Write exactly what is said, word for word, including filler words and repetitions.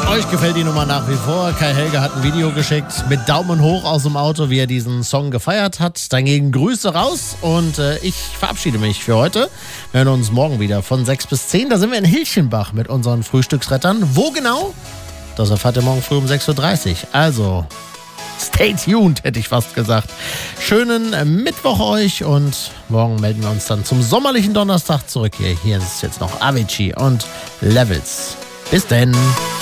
Euch gefällt die Nummer nach wie vor. Kai Helge hat ein Video geschickt mit Daumen hoch aus dem Auto, wie er diesen Song gefeiert hat. Dagegen Grüße raus und äh, ich verabschiede mich für heute. Wir hören uns morgen wieder von sechs bis zehn. Da sind wir in Hilchenbach mit unseren Frühstücksrettern. Wo genau? Das erfahrt ihr morgen früh um sechs Uhr dreißig. Also, stay tuned, hätte ich fast gesagt. Schönen Mittwoch euch und morgen melden wir uns dann zum sommerlichen Donnerstag zurück. Hier, hier ist jetzt noch Avicii und Levels. Bis denn.